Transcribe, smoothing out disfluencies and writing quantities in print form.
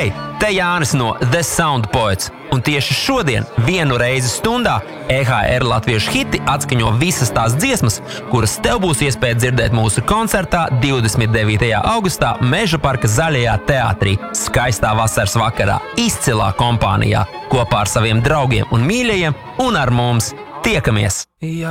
Hei, te Jānis no The Sound Poets, un tieši šodien vienu reizi stundā EHR latviešu hiti atskaņo visas tās dziesmas, kuras tev būs iespēja dzirdēt mūsu koncertā 29. augustā Meža parka Zaļajā teātrī, skaistā vasaras vakarā, izcilā kompānijā, kopā ar saviem draugiem un mīļajiem, un ar mums tiekamies!